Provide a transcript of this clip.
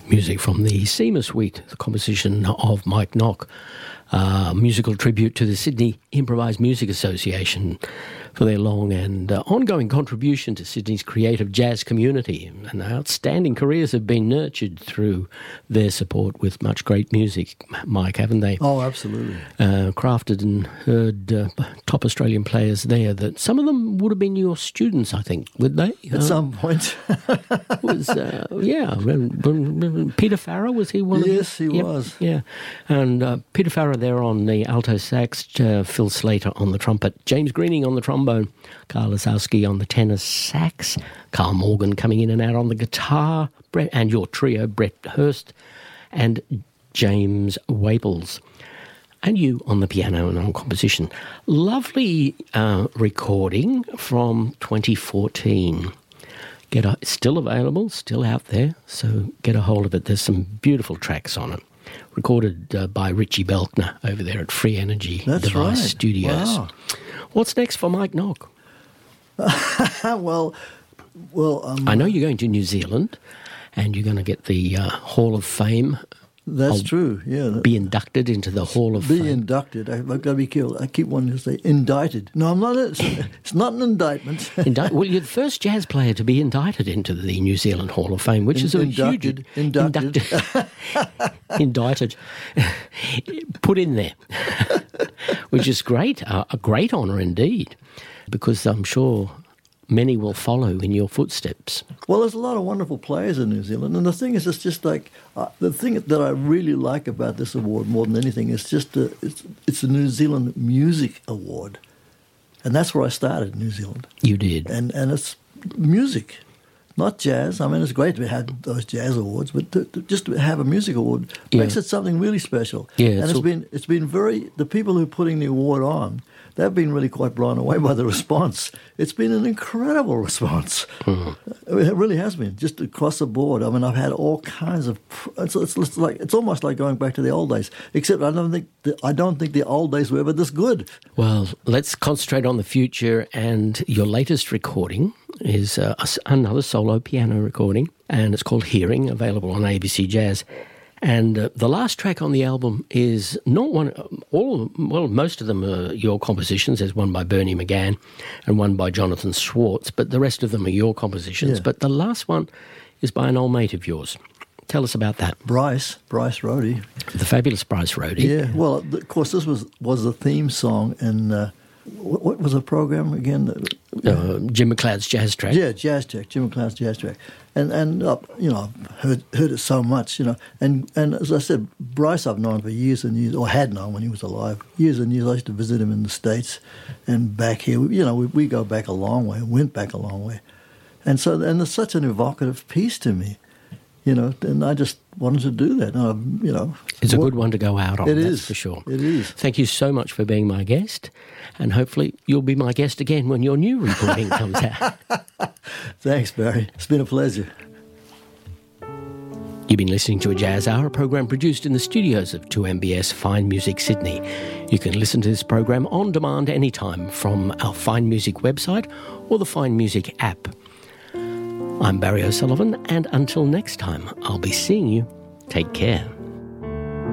Music from the SEMA Suite, the composition of Mike Nock, musical tribute to the Sydney Improvised Music Association for their long and ongoing contribution to Sydney's creative jazz community. And outstanding careers have been nurtured through their support with much great music, Mike, haven't they? Oh, absolutely. Crafted and heard top Australian players there that some of them would have been your students, I think, would they? At some point. Was Peter Farrer, was he one of them? Yes, he was. Yeah. And Peter Farrer there on the alto sax, Phil Slater on the trumpet, James Greening on the trombone, Carl Lasowski on the tenor sax, Carl Morgan coming in and out on the guitar, and your trio, Brett Hurst and James Waples. And you on the piano and on composition. Lovely recording from 2014. It's still available, still out there, so get a hold of it. There's some beautiful tracks on it. Recorded by Richie Belkner over there at Free Energy Device Studios. Wow. What's next for Mike Nock? Well, I know you're going to New Zealand and you're going to get the Hall of Fame. That's true, yeah. Be inducted into the Hall of Fame. Be inducted. I've got to be careful. I keep wanting to say indicted. No, I'm not. It's not an indictment. Well, you're the first jazz player to be indicted into the New Zealand Hall of Fame, which is a huge... Inducted. Indicted. Put in there. Which is great. A great honour indeed, because I'm sure many will follow in your footsteps. Well, there's a lot of wonderful players in New Zealand, and the thing is, it's just like the thing that I really like about this award more than anything is just it's a New Zealand Music Award, and that's where I started in New Zealand. You did, and it's music, not jazz. I mean, it's great to have those jazz awards, but just to have a music award makes it something really special. Yeah, and it's been very, the people who are putting the award on, they've been really quite blown away by the response. It's been an incredible response. Mm-hmm. It really has been, just across the board. I mean, I've had all kinds of... It's almost like going back to the old days, except I don't think the old days were ever this good. Well, let's concentrate on the future, and your latest recording is another solo piano recording, and it's called Hearing, available on ABC Jazz. And the last track on the album is not one... most of them are your compositions. There's one by Bernie McGann and one by Jonathan Schwartz, but the rest of them are your compositions. Yeah. But the last one is by an old mate of yours. Tell us about that. Bryce Rohde. The fabulous Bryce Rohde. Yeah, well, of course, this was the theme song in... what was the program again? Jim McLeod's Jazz Track. Yeah, Jazz Track, Jim McLeod's Jazz Track. And you know, I've heard it so much, you know. And as I said, Bryce I've known for years and years, or had known when he was alive, years and years. I used to visit him in the States and back here. You know, we go back a long way, went back a long way. And so, and it's such an evocative piece to me, you know, and I just wanted to do that. You know, it's a good one to go out on, it that's is, for sure. It is. Thank you so much for being my guest, and hopefully you'll be my guest again when your new recording comes out. Thanks, Barry. It's been a pleasure. You've been listening to A Jazz Hour, a program produced in the studios of 2MBS Fine Music Sydney. You can listen to this program on demand anytime from our Fine Music website or the Fine Music app. I'm Barry O'Sullivan, and until next time, I'll be seeing you. Take care.